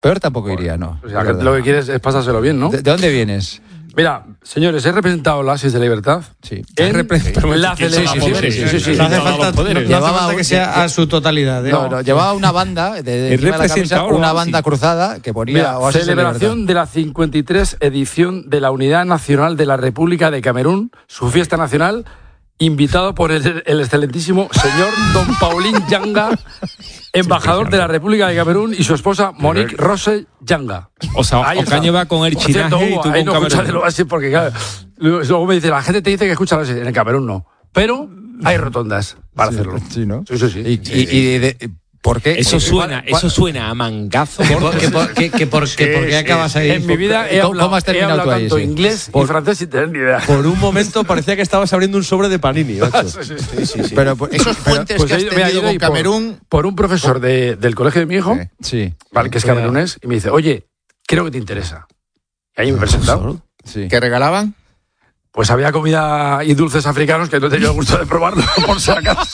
Peor tampoco iría, ¿no? O sea, lo que quieres es pasárselo bien, ¿no? ¿De dónde vienes? Mira, señores, he representado la Oasis de Libertad. Sí. La celebración. Sí. No hace falta que sea a su totalidad. No, llevaba una banda encima de la camisa, una banda cruzada que ponía Mira, Oasis celebración de la 53 edición de la Unidad Nacional de la República de Camerún, su fiesta nacional, invitado por el excelentísimo señor Don Paulín Yanga, embajador de la República de Camerún, y su esposa Monique Rose Yanga. O sea, Ocaña va con el chinaje y tú ahí con no escuchas Camerún. el Oasis porque, claro, luego me dice, la gente te dice que escucha el Oasis, en el Camerún no. Pero hay rotondas para hacerlo. Sí, ¿no? Sí. ¿Por qué? Eso suena a mangazo. ¿Por qué acabas ahí? En mi vida he ¿Cómo has terminado hablado tú ahí? tanto Sí. inglés y francés sin tener ni idea. Por un momento parecía que estabas abriendo un sobre de Panini, macho. Sí. Pero, Esos puentes Pues que has mira, tenido yo con leí Camerún. por un profesor del colegio de mi hijo, sí. vale, que es camerunés, y me dice, oye, creo que te interesa. Y ahí me he presentado. Sí. ¿Qué regalaban? Pues había comida y dulces africanos que no he tenido el gusto de probarlo, por si acaso.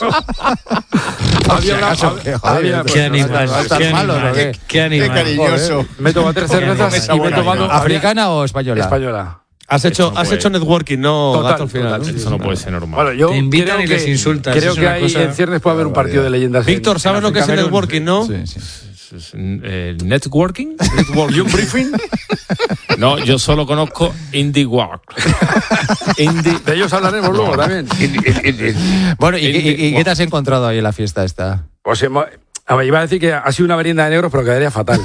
Qué animal. Qué animal. Qué cariñoso. Me he tomado 3 cervezas y me he tomado... ¿Africana o española? Española. Has hecho networking, ¿no? Total, Gato al final. total, Eso no puede ser normal. Bueno, yo Te invitan creo y les insultas. Creo Es que una hay, cosa... en ciernes puede haber un partido de leyendas. Víctor, ¿sabes lo que es el Camerún? networking, no? Sí. ¿Networking? ¿Y un briefing? No, yo solo conozco Indie Work. De ellos hablaremos luego también. Bueno, ¿y qué te has encontrado ahí en la fiesta esta? Pues a ver, iba a decir que ha sido una merienda de negros, pero quedaría fatal.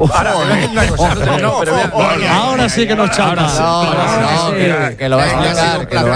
Ahora sí que nos chapa. Que lo va a explicar. Que lo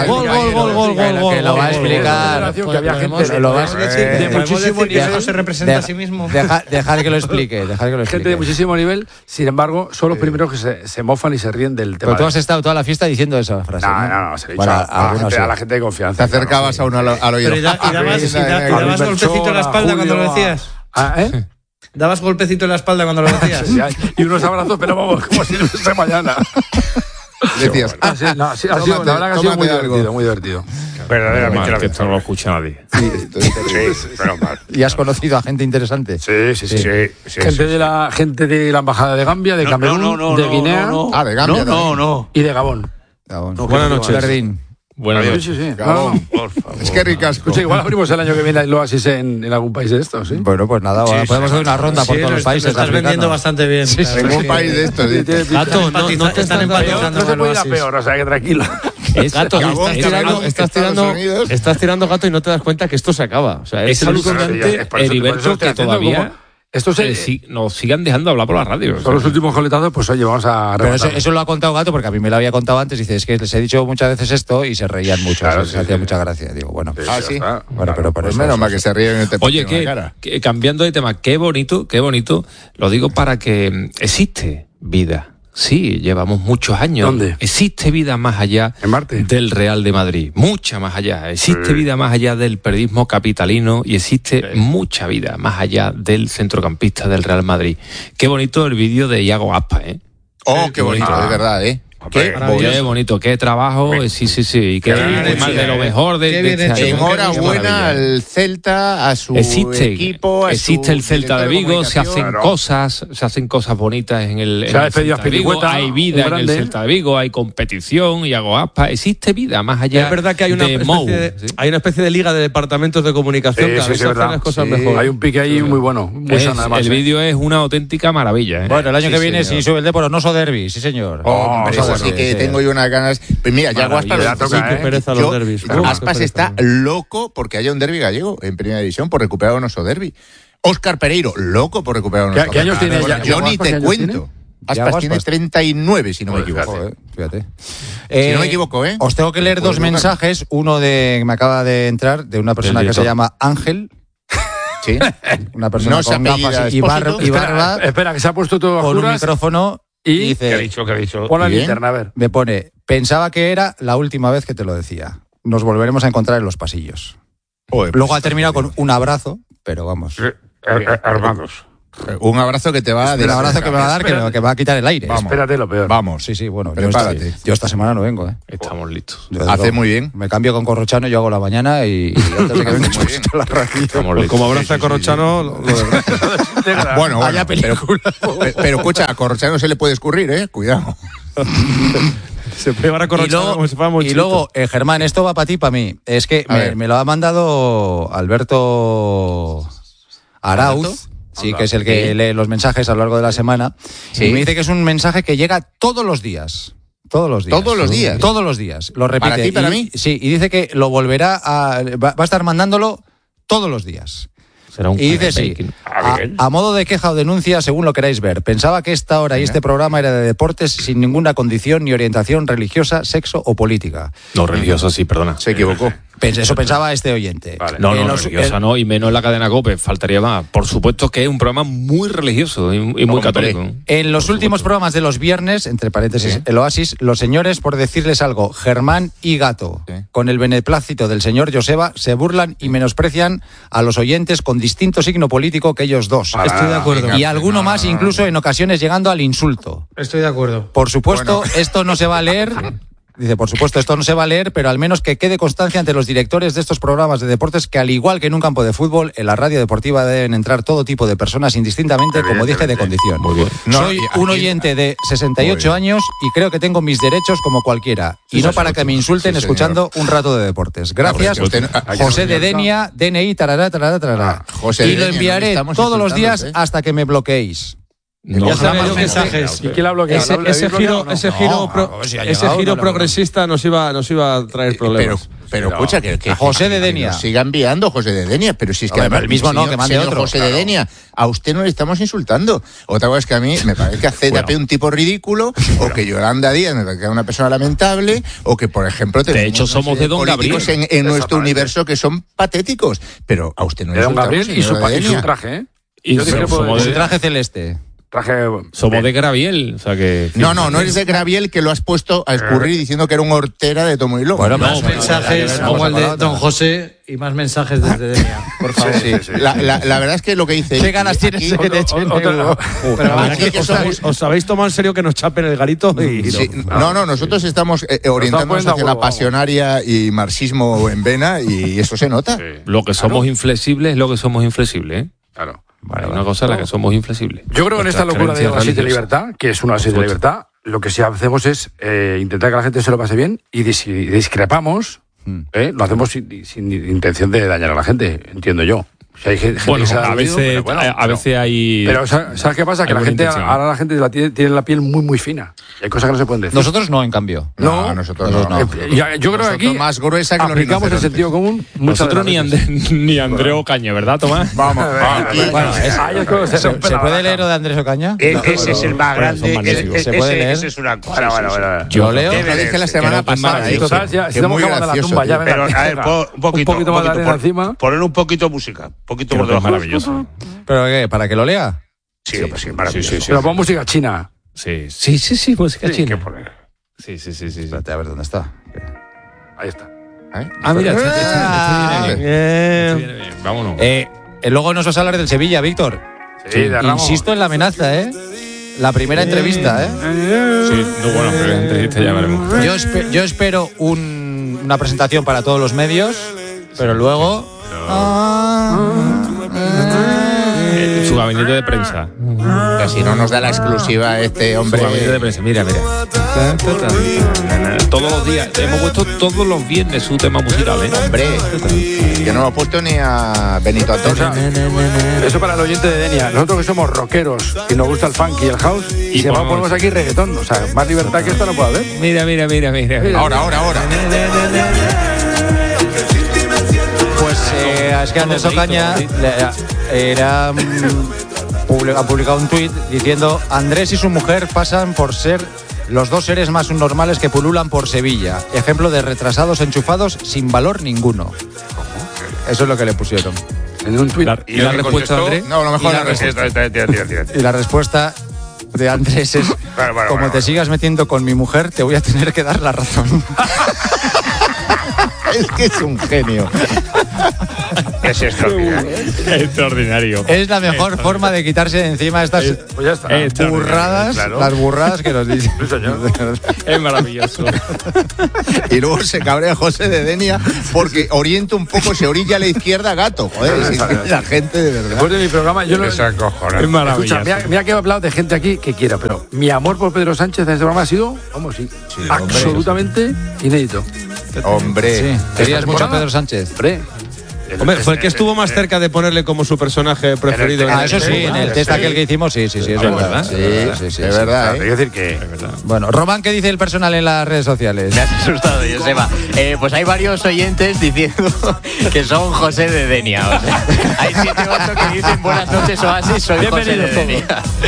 va a explicar. Que había gente Lo va a explicar. de muchísimo nivel. ¿No se representa a sí mismo? Dejar que lo explique. Gente de muchísimo nivel, sin embargo, son los primeros que se mofan y se ríen del tema. Pero tú has estado toda la fiesta diciendo esa frase. No, se lo he dicho Bueno, a la gente de confianza. Te acercabas a uno al oído. Ah, ¿Y dabas golpecito en la espalda cuando lo decías? ¿Eh? ¿Dabas golpecito en la espalda cuando lo decías? Y unos abrazos, pero vamos, como si no fuese mañana. Decías, la verdad que ha sido muy divertido. Verdaderamente. Que esto no lo escucha nadie. Sí, pero mal. ¿Y has conocido a gente interesante? Sí. Gente de la embajada de Gambia, de Camerún, de Guinea. Ah, de Gambia. Y de Gabón. Buenas noches. Berlín. Buenas noches. Sí. Gabón, por favor. Es que ricasco. Escucha, igual abrimos el año que viene el Oasis en algún país de estos, ¿sí? Bueno, pues nada, podemos hacer una ronda por todos los países. Estás vendiendo bastante bien. En un país de estos. Gato, no te están empatizando. No se puede ir a peor, o sea que tranquilo. Gato, Gabón, estás tirando gato y no te das cuenta que esto se acaba. O sea, Es alucinante, Heriberto, que todavía nos sigan dejando hablar por la radio. Son los últimos coletazos, pues oye, vamos a... Pero eso lo ha contado Gato, porque a mí me lo había contado antes. Dice, es que les he dicho muchas veces esto y se reían mucho. Claro, se hacía mucha gracia. Digo, bueno. Sí. Bueno, pero por eso... Menos mal que se ríen en Oye, que cambiando de tema, qué bonito, lo digo para que existe vida. Sí, llevamos muchos años. ¿Dónde? Existe vida más allá ¿En Marte? del Real de Madrid, mucha más allá. Existe vida más allá del periodismo capitalino y existe mucha vida más allá del centrocampista del Real Madrid. Qué bonito el vídeo de Iago Aspas, ¿eh? Oh, qué bonito, de verdad, ¿eh? Qué bonito, qué trabajo, sí, y qué además de lo mejor de este año. Enhorabuena al Celta, a su equipo, a existe el Celta de Vigo, se hacen cosas bonitas en el Celta de Vigo, hay vida en el Celta de Vigo, hay competición, y Iago Aspas, existe vida más allá. Es verdad que hay una especie de liga de departamentos de comunicación que hacen las cosas mejor. Hay un pique ahí muy bueno, muy sano además. El vídeo es una auténtica maravilla. Bueno, el año que viene sí sube el Depor, no derbi, sí señor. Así que tengo yo unas ganas. Pues mira, ya Aspas está loco porque haya un derbi gallego en primera división por recuperar un oso derbi. Óscar Pereiro, loco por recuperar un oso derbi. ¿Qué años tiene ya? Yo ni te cuento. Aspas tiene 39, si no me equivoco. Fíjate. Si no me equivoco, ¿eh? Os tengo que leer dos mensajes. Uno que me acaba de entrar de una persona que se llama Ángel. Sí. Una persona con gafas y barba. Espera, que se ha puesto todo a con un oscuras. micrófono. Y dice, ¿Qué ha dicho? Pon la linterna, a ver. Me pone, pensaba que era la última vez que te lo decía. Nos volveremos a encontrar en los pasillos. Luego ha terminado con un abrazo, pero vamos. Armados. Un abrazo que te va a dar. Un abrazo que me va a dar, que va a quitar el aire. Vamos. Espérate lo peor. Vamos. Sí, bueno. Prepárate. Yo esta semana no vengo, Estamos listos. Hace muy bien. Me cambio con Corrochano, yo hago la mañana y antes de que venga a la radio. Como abraza a Corrochano, Bueno, pero escucha, a Corrochano se le puede escurrir, cuidado. Se puede llevar a Corrochano como si fuera muy Y luego, Germán, esto va para ti y para mí. Es que me lo ha mandado Alberto Arauz. Sí, que es el que lee los mensajes a lo largo de la semana. Sí. Y me dice que es un mensaje que llega todos los días. Todos los días. ¿Todos los días? Todos los días. Lo repite. ¿Para ti, para mí? Sí, y dice que lo volverá va a estar mandándolo todos los días. Será un y dice sí, a modo de queja o denuncia, según lo queráis ver. Pensaba que esta hora y este programa era de deportes sin ninguna condición ni orientación religiosa, sexo o política. No, religiosa sí, perdona. Se equivocó. Eso pensaba este oyente. Vale. No, religiosa no, y menos en la cadena COPE, faltaría más. Por supuesto que es un programa muy religioso y muy católico. En los últimos programas de los viernes, entre paréntesis, el Oasis, los señores, por decirles algo, Germán y Gato, con el beneplácito del señor Joseba, se burlan y menosprecian a los oyentes con distinto signo político que ellos dos. Estoy de acuerdo. Y alguno más, incluso en ocasiones llegando al insulto. Estoy de acuerdo. Por supuesto, esto no se va a leer. Dice, por supuesto, esto no se va a leer, pero al menos que quede constancia ante los directores de estos programas de deportes que, al igual que en un campo de fútbol, en la radio deportiva deben entrar todo tipo de personas indistintamente, como dije, de condición. Muy bien. Soy un oyente de 68 años y creo que tengo mis derechos como cualquiera. Y no para que me insulten escuchando un rato de deportes. Gracias, José de Denia, DNI, tarará, tarará, tarará. Y lo enviaré todos los días hasta que me bloqueéis. No, mensajes. ¿Y quién la bloquea? Ese giro progresista nos iba a traer problemas. Pero escucha, que José de Denia. Siga enviando José de Denia, pero si es que el mismo no, que mande otro. José de Denia, a usted no le estamos insultando. Otra cosa es que a mí me parece que a ZP un tipo ridículo, o que Yolanda Díaz me parece una persona lamentable, o que, por ejemplo, de hecho somos de Don políticos Gabriel en nuestro universo que son patéticos. Pero a usted no le insultamos. Don Gabriel y su traje, Y su traje celeste. Somos de Graviel, o sea que... No eres de Graviel, que lo has puesto a escurrir diciendo que era un hortera de tomo y lomo. Bueno, más mensajes como el de Don José y más mensajes desde Denia, por favor. Sí. La verdad es que lo que dice... ¿Qué ganas tienes de que te echen? ¿Os habéis tomado en serio que nos chapen el garito? Nosotros estamos orientándonos hacia la pasionaria y marxismo en vena, y eso se nota. Lo que somos inflexibles es lo que somos inflexibles, ¿eh? Claro. Vale, una cosa en la que somos inflexibles. Yo creo que en esta locura de la de libertad, que es una de libertad, lo que sí hacemos es intentar que la gente se lo pase bien, y si discrepamos, lo hacemos sin intención de dañar a la gente, entiendo yo. Si hay gente a veces hay... Pero ¿sabes qué pasa? Que la gente ahora la gente tiene la piel muy, muy fina. Y hay cosas que no se pueden decir. Nosotros no, en cambio. No, nosotros no. Yo creo que aquí más gruesa que aplicamos el sentido común. Nosotros ni Andrés Ocaña, ¿verdad, Tomás? Vamos. ¿Se puede leer lo de Andrés Ocaña? Ese es el más grande. ¿Se puede leer? Ese es una cosa. Yo leo. Lo dije la semana pasada. Estamos acabando la tumba ya. Pero, a ver, un poquito más de arena encima. Poner un poquito de música. Poquito por debajo. Maravilloso. ¿Pero qué? ¿Para que lo lea? Sí, maravilloso. Sí. Pero pon música china. Sí, música china. ¿Qué poner? Sí. Espérate, a ver dónde está. Ahí está. Mira, este viene bien. Vámonos. Luego nos vas a hablar del Sevilla, Víctor. Sí, de Ramos. Insisto en la amenaza, La primera entrevista, Sí, bueno, pero la entrevista ya veremos. Yo espero una presentación para todos los medios, pero luego... Su gabinete de prensa. Pero si no nos da la exclusiva este hombre. Su gabinete de prensa, mira. Todos los días, hemos puesto todos los viernes su tema musical, Hombre, yo no lo he puesto ni a Benito Antonio. Eso para el oyente de Denia. Nosotros que somos rockeros y nos gusta el funk y el house, y se ponemos aquí reggaetón. O sea, más libertad que esto no puede haber. Mira. Ahora. Es que Andrés Ocaña ha publicado un tuit diciendo: Andrés y su mujer pasan por ser los dos seres más normales que pululan por Sevilla. Ejemplo de retrasados enchufados sin valor ninguno. Eso es lo que le pusieron. En un tuit. ¿Y la respuesta de Andrés? No, lo mejor la respuesta. Y la respuesta de Andrés es: como te sigas metiendo con mi mujer, te voy a tener que dar la razón. Es que es un genio. Es extraordinario. Extraordinario. Es la mejor forma de quitarse de encima estas Pues ya está. burradas, Claro. las burradas que nos dicen. Sí, señor. Es maravilloso. Y luego se cabrea José de Denia porque orienta un poco, se orilla a la izquierda, gato. Joder, la gente de verdad. Después de mi programa, yo no. Es acojonante. Es maravilloso. Escucha, mira que he hablado de gente aquí que quiera, pero mi amor por Pedro Sánchez en este programa ha sido, vamos, sí, absolutamente inédito. Hombre. Sí. ¿Querías mucho a Pedro Sánchez? Hombre, fue el que estuvo más cerca de ponerle como su personaje preferido. Ah, eso sí, en el test aquel que hicimos, sí, es verdad. Sí, Es verdad, Quiero decir que Bueno, Román, ¿qué dice el personal en las redes sociales? Me has asustado, Joseba. Pues hay varios oyentes diciendo que son José de Denia. O sea, hay 7 u 8 que dicen buenas noches, Oasis, soy José de Denia.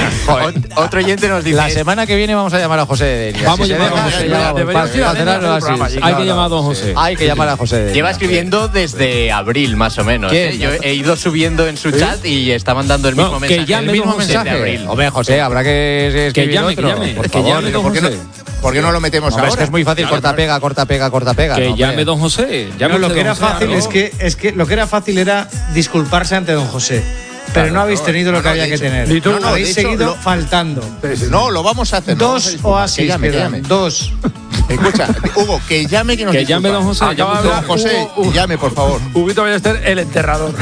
Otro oyente nos dice... La semana que viene vamos a llamar a José de Denia. Vamos Si a se llamar a deja, José. para cenar o así. Hay que llamar a don José. Hay que llamar a José de Denia. Lleva escribiendo desde abril, más o menos. ¿Quién? Yo he ido subiendo en su chat y está mandando el mismo No, que mensaje. llame el mismo don José. mensaje de abril. Hombre, José, habrá que escribir llame, otro. que llame, Por que favor. llame don ¿Por qué no, José. por qué no lo metemos Hombre, ahora? es que es muy fácil, corta pega. Que no, llame hombre. don José. No, Llame lo usted que era don José, fácil claro. es que lo que era fácil era disculparse ante don José. Pero no habéis tenido lo que había de que hecho, tener. ni tú. No, Habéis de hecho, seguido lo- faltando. No, lo vamos a hacer. no vamos a Dos disculpar. oasis, Que llame. quedan. Dos. Escucha, Hugo, que llame que nos Que llame disculpa. don José. Acaba llame de don hablar José, llame, por favor. Huguito Ballester, el enterrador.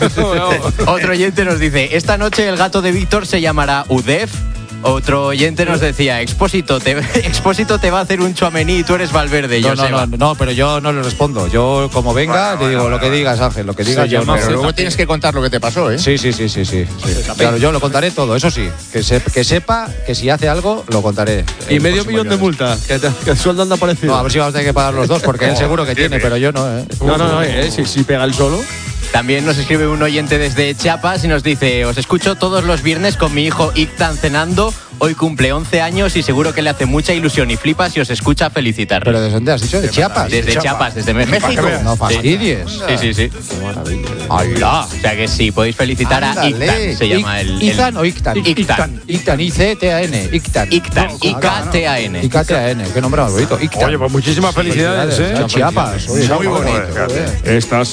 Otro oyente nos dice, esta noche el gato de Víctor se llamará Udef. Otro oyente nos decía, Expósito te va a hacer un chuamení y tú eres Valverde, Joseba. No, pero yo no le respondo. Yo, como venga, te digo lo que digas, Ángel, lo que digas. Yo no. Pero luego tienes que contar lo que te pasó, ¿eh? Sí. Claro, yo lo contaré todo, eso sí. Que sepa que si hace algo, lo contaré. Y El medio próximo millón de viernes. multa, que el sueldo anda parecido. No, a ver si vamos a tener que pagar los dos, porque él seguro que tiene, pero yo no, ¿eh? No, si pega el solo. También nos escribe un oyente desde Chiapas y nos dice, os escucho todos los viernes con mi hijo Ictan cenando. Hoy cumple 11 años y seguro que le hace mucha ilusión y flipa si os escucha felicitarlo. ¿Pero desde dónde has dicho? ¿De Chiapas? Desde Chiapas, desde México. No fastidies. Sí. ¡Hala! O sea que sí, podéis felicitar a Ándale. Ictan, se llama el... ¿Izan o Ictan? Ictan. Ictan, I-C-T-A-N. Ictan. Ictan, I-K-T-A-N. I-K-T-A-N. Qué nombre más bonito. Ictan. Oye, pues muchísimas felicidades, En Chiapas. Oye, Muy bonito. joder. Estás